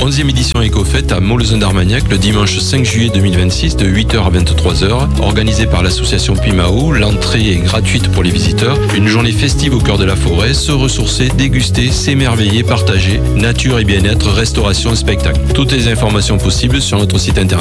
11e édition éco-fête à Montlezun-d'Armagnac le dimanche 5 juillet 2026 de 8h à 23h. Organisée par l'association Pimao, l'entrée est gratuite pour les visiteurs. Une journée festive au cœur de la forêt, se ressourcer, déguster, s'émerveiller, partager, nature et bien-être, restauration, spectacle. Toutes les informations possibles sur notre site internet